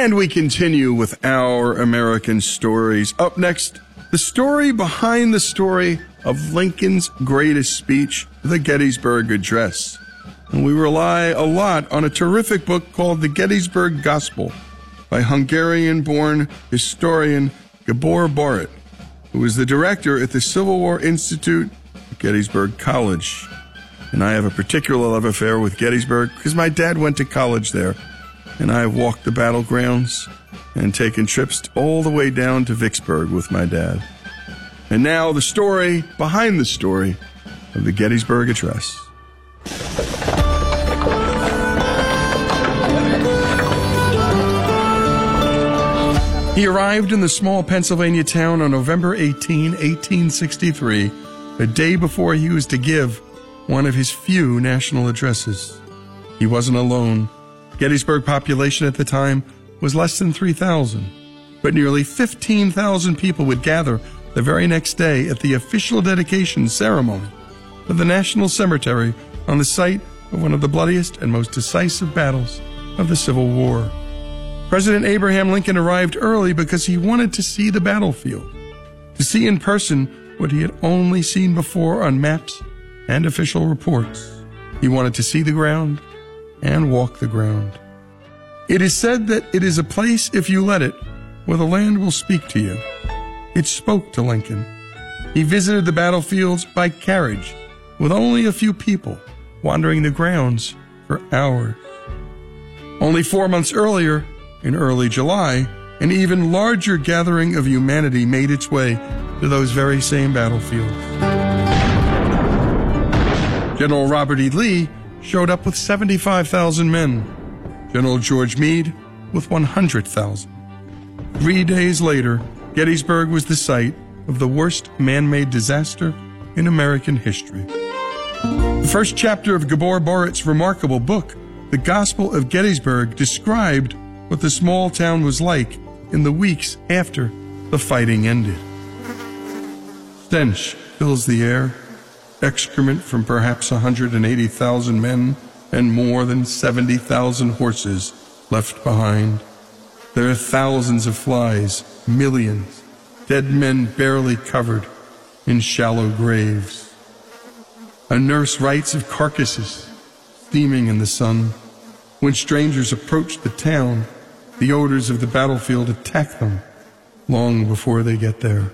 And we continue with our American stories. Up next, the story behind the story of Lincoln's greatest speech, the Gettysburg Address. And we rely a lot on a terrific book called The Gettysburg Gospel by Hungarian-born historian Gabor Borit, who was the director at the Civil War Institute at Gettysburg College. And I have a particular love affair with Gettysburg because my dad went to college there. And I have walked the battlegrounds and taken trips all the way down to Vicksburg with my dad. And now the story behind the story of the Gettysburg Address. He arrived in the small Pennsylvania town on November 18, 1863, a day before he was to give one of his few national addresses. He wasn't alone. Gettysburg population at the time was less than 3,000, but nearly 15,000 people would gather the very next day at the official dedication ceremony of the National Cemetery on the site of one of the bloodiest and most decisive battles of the Civil War. President Abraham Lincoln arrived early because he wanted to see the battlefield, to see in person what he had only seen before on maps and official reports. He wanted to see the ground and walk the ground. It is said that it is a place, if you let it, where the land will speak to you. It spoke to Lincoln. He visited the battlefields by carriage, with only a few people wandering the grounds for hours. Only 4 months earlier, in early July, an even larger gathering of humanity made its way to those very same battlefields. General Robert E. Lee showed up with 75,000 men. General George Meade with 100,000. 3 days later, Gettysburg was the site of the worst man-made disaster in American history. The first chapter of Gabor Borit's remarkable book, The Gospel of Gettysburg, described what the small town was like in the weeks after the fighting ended. Stench fills the air. Excrement from perhaps 180,000 men and more than 70,000 horses left behind. There are thousands of flies, millions, dead men barely covered in shallow graves. A nurse writes of carcasses steaming in the sun. When strangers approach the town, the odors of the battlefield attack them long before they get there.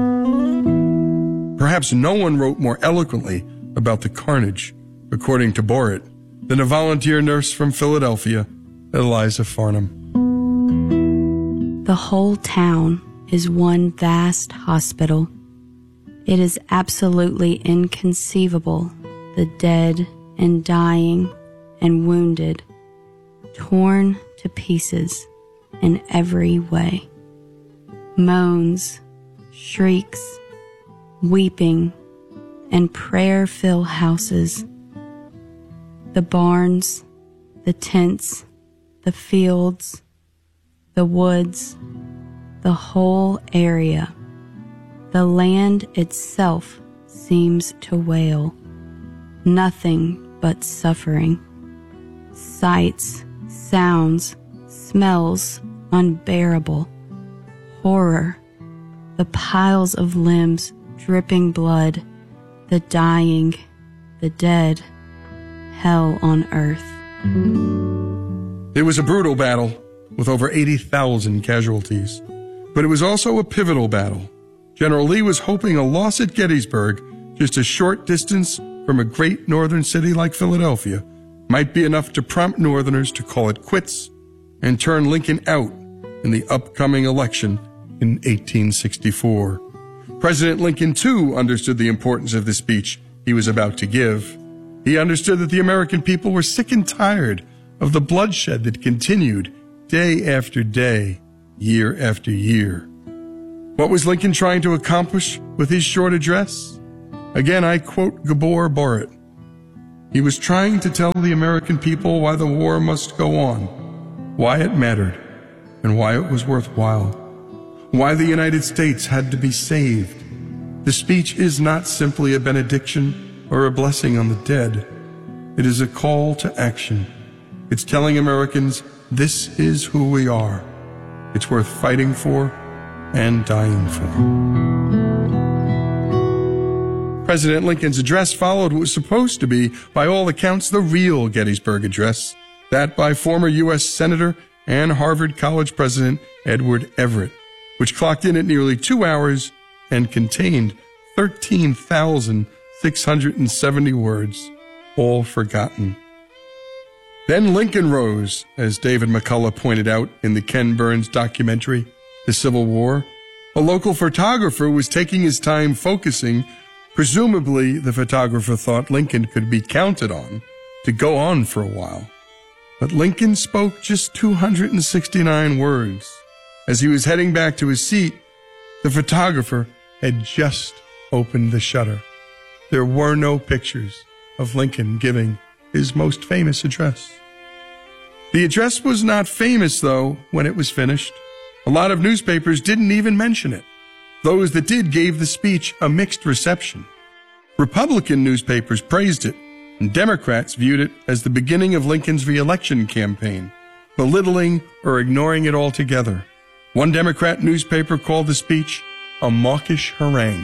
Perhaps no one wrote more eloquently about the carnage, according to Borit, than a volunteer nurse from Philadelphia, Eliza Farnham. The whole town is one vast hospital. It is absolutely inconceivable, the dead and dying and wounded, torn to pieces in every way. Moans, shrieks, weeping, and prayer fill houses. The barns, the tents, the fields, the woods, the whole area. The land itself seems to wail. Nothing but suffering. Sights, sounds, smells unbearable. Horror. The piles of limbs dripping blood, the dying, the dead, hell on earth. It was a brutal battle with over 80,000 casualties, but it was also a pivotal battle. General Lee was hoping a loss at Gettysburg, just a short distance from a great northern city like Philadelphia, might be enough to prompt Northerners to call it quits and turn Lincoln out in the upcoming election in 1864. President Lincoln, too, understood the importance of the speech he was about to give. He understood that the American people were sick and tired of the bloodshed that continued day after day, year after year. What was Lincoln trying to accomplish with his short address? Again, I quote Gabor Borit. He was trying to tell the American people why the war must go on, why it mattered, and why it was worthwhile, why the United States had to be saved. The speech is not simply a benediction or a blessing on the dead. It is a call to action. It's telling Americans this is who we are. It's worth fighting for and dying for. President Lincoln's address followed what was supposed to be, by all accounts, the real Gettysburg Address, that by former U.S. Senator and Harvard College President Edward Everett, which clocked in at nearly 2 hours and contained 13,670 words, all forgotten. Then Lincoln rose, as David McCullough pointed out in the Ken Burns documentary, The Civil War. A local photographer was taking his time focusing. Presumably, the photographer thought Lincoln could be counted on to go on for a while. But Lincoln spoke just 269 words. As he was heading back to his seat, the photographer had just opened the shutter. There were no pictures of Lincoln giving his most famous address. The address was not famous, though, when it was finished. A lot of newspapers didn't even mention it. Those that did gave the speech a mixed reception. Republican newspapers praised it, and Democrats viewed it as the beginning of Lincoln's re-election campaign, belittling or ignoring it altogether. One Democrat newspaper called the speech a mawkish harangue.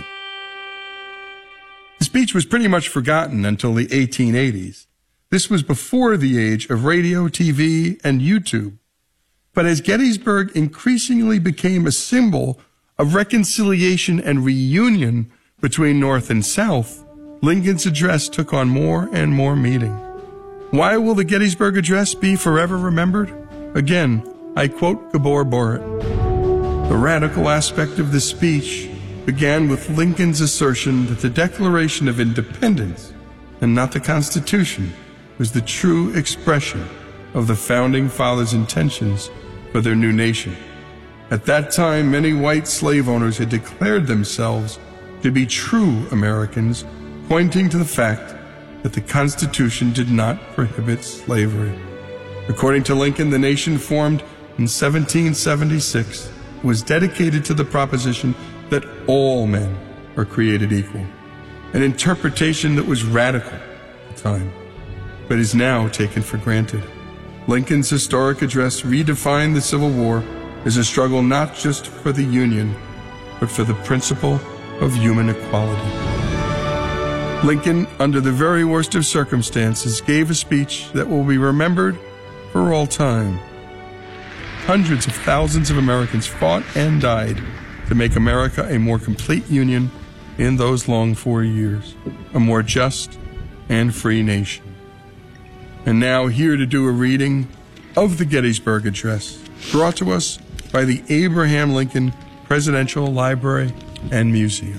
The speech was pretty much forgotten until the 1880s. This was before the age of radio, TV, and YouTube. But as Gettysburg increasingly became a symbol of reconciliation and reunion between North and South, Lincoln's address took on more and more meaning. Why will the Gettysburg Address be forever remembered? Again, I quote Gabor Borit. The radical aspect of this speech began with Lincoln's assertion that the Declaration of Independence, and not the Constitution, was the true expression of the Founding Fathers' intentions for their new nation. At that time, many white slave owners had declared themselves to be true Americans, pointing to the fact that the Constitution did not prohibit slavery. According to Lincoln, the nation formed in 1776 was dedicated to the proposition that all men are created equal, an interpretation that was radical at the time, but is now taken for granted. Lincoln's historic address redefined the Civil War as a struggle not just for the Union, but for the principle of human equality. Lincoln, under the very worst of circumstances, gave a speech that will be remembered for all time. Hundreds of thousands of Americans fought and died to make America a more complete union in those long 4 years, a more just and free nation. And now here to do a reading of the Gettysburg Address, brought to us by the Abraham Lincoln Presidential Library and Museum.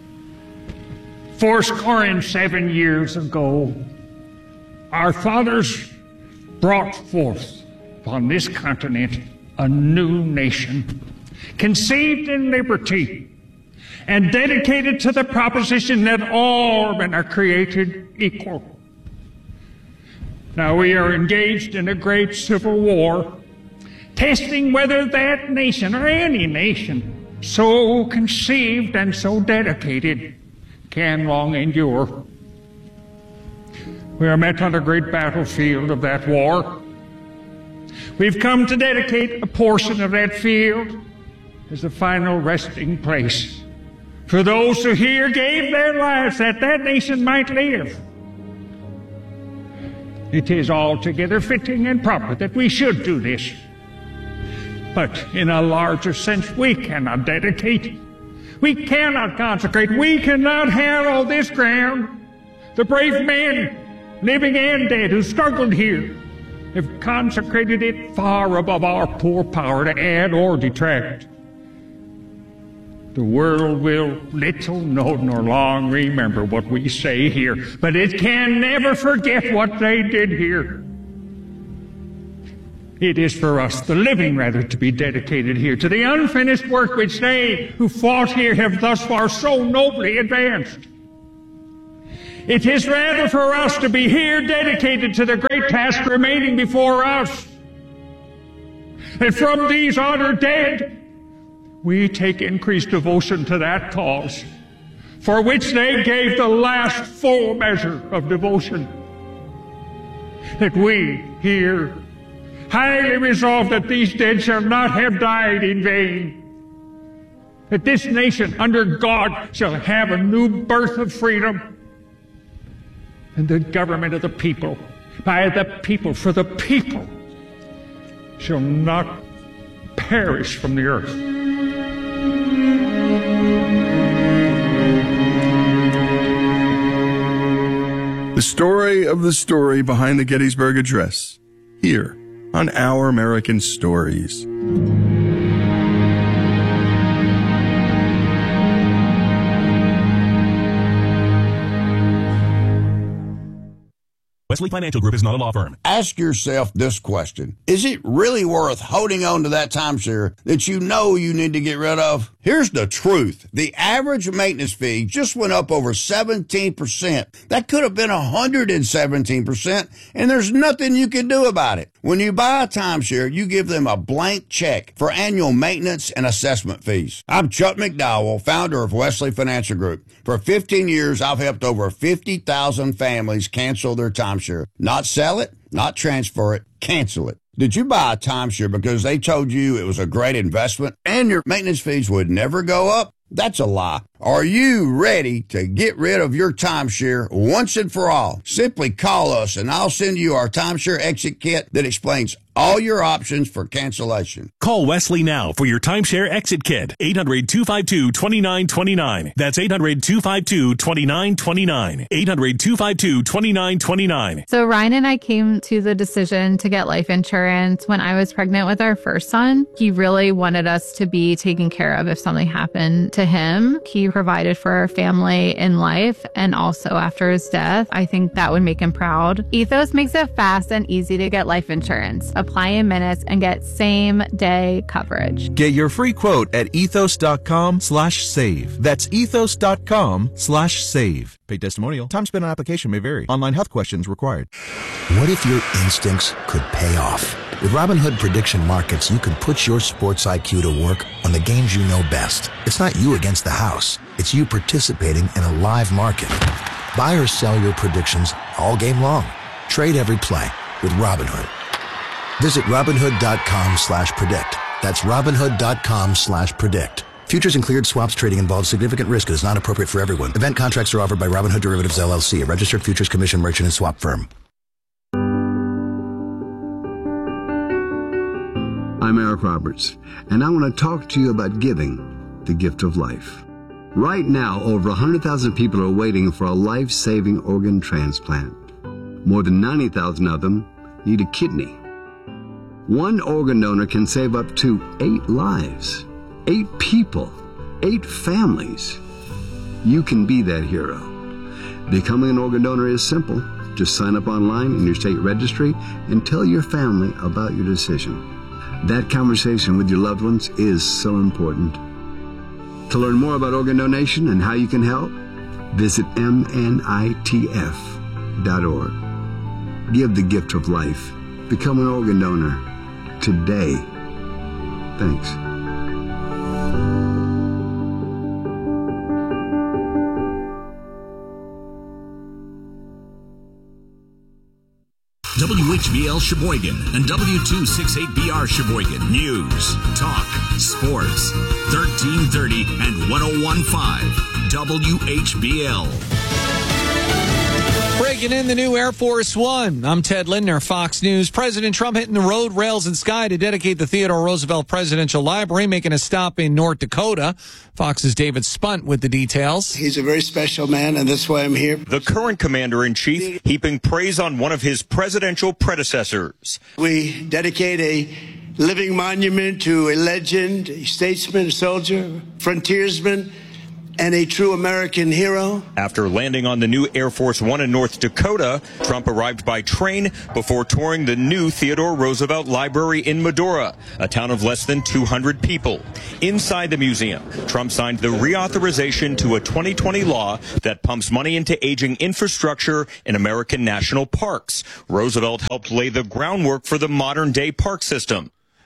77 years ago, our fathers brought forth upon this continent a new nation, conceived in liberty and dedicated to the proposition that all men are created equal. Now we are engaged in a great civil war, testing whether that nation or any nation so conceived and so dedicated can long endure. We are met on the great battlefield of that war. We've come to dedicate a portion of that field as the final resting place for those who here gave their lives that that nation might live. It is altogether fitting and proper that we should do this. But in a larger sense, we cannot dedicate. We cannot consecrate. We cannot hallow this ground. The brave men, living and dead, who struggled here, have consecrated it far above our poor power to add or detract. The world will little know nor long remember what we say here, but it can never forget what they did here. It is for us, the living rather, to be dedicated here to the unfinished work which they who fought here have thus far so nobly advanced. It is rather for us to be here dedicated to the great task remaining before us. And from these honored dead, we take increased devotion to that cause, for which they gave the last full measure of devotion. That we here highly resolve that these dead shall not have died in vain. That this nation, under God, shall have a new birth of freedom. And the government of the people, by the people, for the people, shall not perish from the earth. The story of the story behind the Gettysburg Address, here on Our American Stories. Wesley Financial Group is not a law firm. Ask yourself this question. Is it really worth holding on to that timeshare that you know you need to get rid of? Here's the truth. The average maintenance fee just went up over 17%. That could have been 117%, and there's nothing you can do about it. When you buy a timeshare, you give them a blank check for annual maintenance and assessment fees. I'm Chuck McDowell, founder of Wesley Financial Group. For 15 years, I've helped over 50,000 families cancel their timeshare. Not sell it, not transfer it, cancel it. Did you buy a timeshare because they told you it was a great investment and your maintenance fees would never go up? That's a lie. Are you ready to get rid of your timeshare once and for all? Simply call us and I'll send you our timeshare exit kit that explains all your options for cancellation. Call Wesley now for your timeshare exit kit. 800-252-2929. That's 800-252-2929. 800-252-2929. So Ryan and I came to the decision to get life insurance when I was pregnant with our first son. He really wanted us to be taken care of if something happened to him. He provided for our family in life and also after his death. I think that would make him proud. Ethos makes it fast and easy to get life insurance. Apply in minutes and get same-day coverage. Get your free quote at ethos.com/save. That's ethos.com/save. Paid testimonial. Time spent on application may vary. Online health questions required. What if your instincts could pay off? With Robinhood Prediction Markets, you can put your sports IQ to work on the games you know best. It's not you against the house. It's you participating in a live market. Buy or sell your predictions all game long. Trade every play with Robinhood. Visit Robinhood.com/predict. That's Robinhood.com/predict. Futures and cleared swaps trading involves significant risk and is not appropriate for everyone. Event contracts are offered by Robinhood Derivatives LLC, a registered futures commission merchant and swap firm. I'm Eric Roberts, and I want to talk to you about giving the gift of life. Right now, over 100,000 people are waiting for a life-saving organ transplant. More than 90,000 of them need a kidney. One organ donor can save up to 8 lives, 8 people, 8 families. You can be that hero. Becoming an organ donor is simple. Just sign up online in your state registry and tell your family about your decision. That conversation with your loved ones is so important. To learn more about organ donation and how you can help, visit MNITF.org. Give the gift of life. Become an organ donor today. Thanks. WHBL Sheboygan and W268BR Sheboygan. News, talk, sports. 1330 and 1015 WHBL. Breaking in the new Air Force One. I'm Ted Lindner, Fox News. President Trump hitting the road, rails, and sky to dedicate the Theodore Roosevelt Presidential Library, making a stop in North Dakota. Fox's David Spunt with the details. He's a very special man, and that's why I'm here. The current commander-in-chief heaping praise on one of his presidential predecessors. We dedicate a living monument to a legend, a statesman, a soldier, frontiersman, and a true American hero. After landing on the new Air Force One in North Dakota, Trump arrived by train before touring the new Theodore Roosevelt Library in Medora, a town of less than 200 people. Inside the museum, Trump signed the reauthorization to a 2020 law that pumps money into aging infrastructure in American national parks. Roosevelt helped lay the groundwork for the modern-day park system.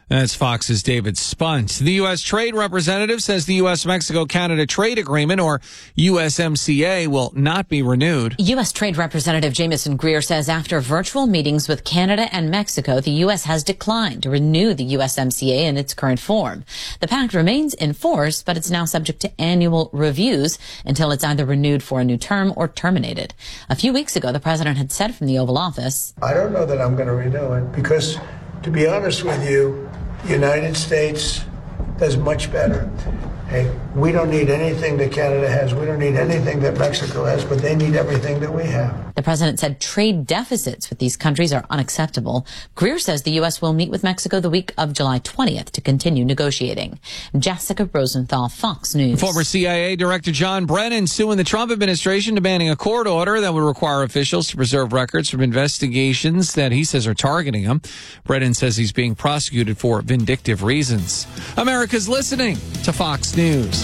That's Fox's David Spunt. The U.S. Trade Representative says the U.S. Mexico-Canada Trade Agreement, or USMCA, will not be renewed. U.S. Trade Representative Jamieson Greer says after virtual meetings with Canada and Mexico, the U.S. has declined to renew the USMCA in its current form. The pact remains in force, but it's now subject to annual reviews until it's either renewed for a new term or terminated. A few weeks ago, the president had said from the Oval Office, I don't know that I'm going to renew it because, to be honest with you, the United States does much better. Hey, we don't need anything that Canada has. We don't need anything that Mexico has, but they need everything that we have. The president said trade deficits with these countries are unacceptable. Greer says the U.S. will meet with Mexico the week of July 20th to continue negotiating. Jessica Rosenthal, Fox News. Former CIA Director John Brennan suing the Trump administration, demanding a court order that would require officials to preserve records from investigations that he says are targeting him. Brennan says he's being prosecuted for vindictive reasons. America's listening to Fox News.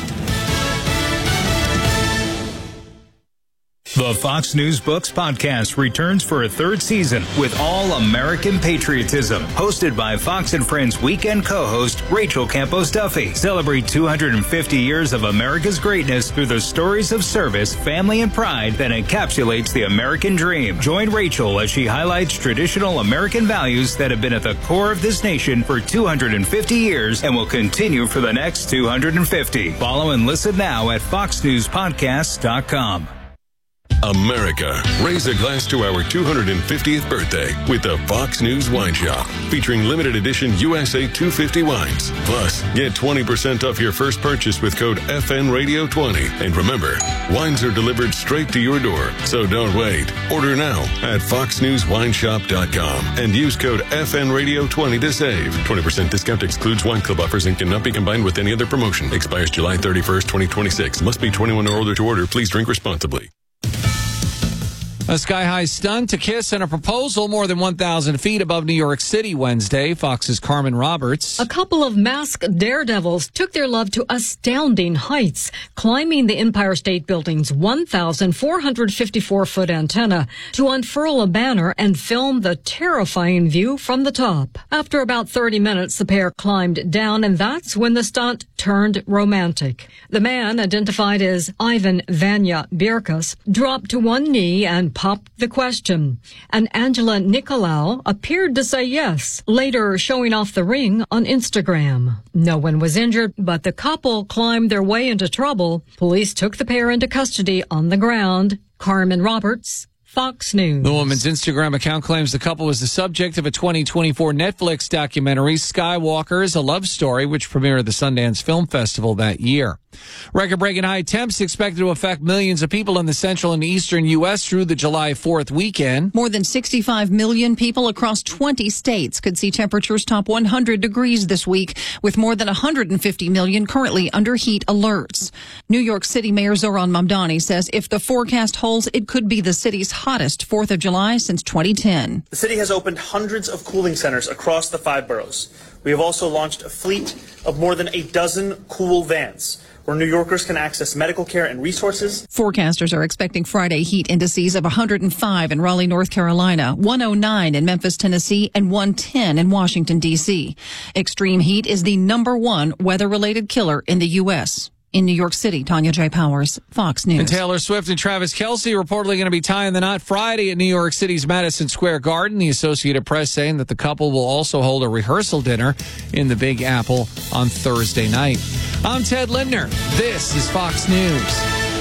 The Fox News Books podcast returns for a third season with all American patriotism. Hosted by Fox and Friends weekend co-host Rachel Campos Duffy. Celebrate 250 years of America's greatness through the stories of service, family, and pride that encapsulates the American dream. Join Rachel as she highlights traditional American values that have been at the core of this nation for 250 years and will continue for the next 250. Follow and listen now at foxnewspodcasts.com. America, raise a glass to our 250th birthday with the Fox News Wine Shop, featuring limited edition USA 250 wines. Plus, get 20% off your first purchase with code FNRadio20. And remember, wines are delivered straight to your door, so don't wait. Order now at foxnewswineshop.com and use code FNRadio20 to save. 20% discount excludes wine club offers and cannot be combined with any other promotion. Expires July 31st, 2026. Must be 21 or older to order. Please drink responsibly. A sky-high stunt, a kiss, and a proposal more than 1,000 feet above New York City Wednesday. Fox's Carmen Roberts. A couple of masked daredevils took their love to astounding heights, climbing the Empire State Building's 1,454-foot antenna to unfurl a banner and film the terrifying view from the top. After about 30 minutes, the pair climbed down, and that's when the stunt turned romantic. The man, identified as Ivan Vanya Birkas, dropped to one knee and popped the question, and Angela Nicolau appeared to say yes, later showing off the ring on Instagram. No one was injured, but the couple climbed their way into trouble. Police took the pair into custody on the ground. Carmen Roberts, Fox News. The woman's Instagram account claims the couple was the subject of a 2024 Netflix documentary, Skywalkers, A Love Story, which premiered at the Sundance Film Festival that year. Record-breaking high temps expected to affect millions of people in the central and eastern U.S. through the July 4th weekend. More than 65 million people across 20 states could see temperatures top 100 degrees this week, with more than 150 million currently under heat alerts. New York City Mayor Zohran Mamdani says if the forecast holds, it could be the city's hottest 4th of July since 2010. The city has opened hundreds of cooling centers across the 5 boroughs. We have also launched a fleet of more than a dozen cool vans, where New Yorkers can access medical care and resources. Forecasters are expecting Friday heat indices of 105 in Raleigh, North Carolina, 109 in Memphis, Tennessee, and 110 in Washington, D.C. Extreme heat is the #1 weather-related killer in the U.S. In New York City, Tanya J. Powers, Fox News. And Taylor Swift and Travis Kelce reportedly going to be tying the knot Friday at New York City's Madison Square Garden. The Associated Press saying that the couple will also hold a rehearsal dinner in the Big Apple on Thursday night. I'm Ted Lindner. This is Fox News.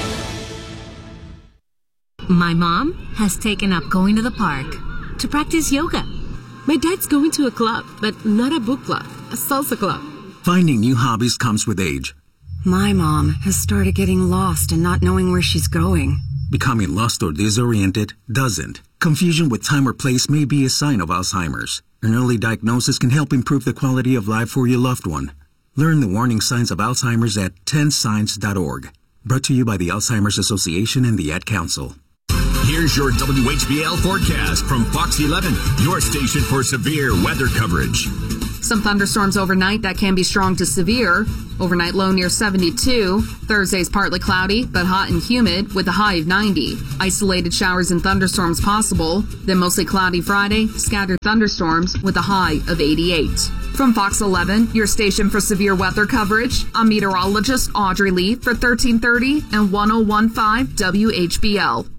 My mom has taken up going to the park to practice yoga. My dad's going to a club, but not a book club, a salsa club. Finding new hobbies comes with age. My mom has started getting lost and not knowing where she's going. Becoming lost or disoriented doesn't. Confusion with time or place may be a sign of Alzheimer's. An early diagnosis can help improve the quality of life for your loved one. Learn the warning signs of Alzheimer's at 10signs.org. Brought to you by the Alzheimer's Association and the Ad Council. Here's your WHBL forecast from Fox 11, your station for severe weather coverage. Some thunderstorms overnight that can be strong to severe. Overnight low near 72. Thursday's partly cloudy, but hot and humid with a high of 90. Isolated showers and thunderstorms possible. Then mostly cloudy Friday, scattered thunderstorms with a high of 88. From Fox 11, your station for severe weather coverage, I'm meteorologist Audrey Lee for 1330 and 1015 WHBL.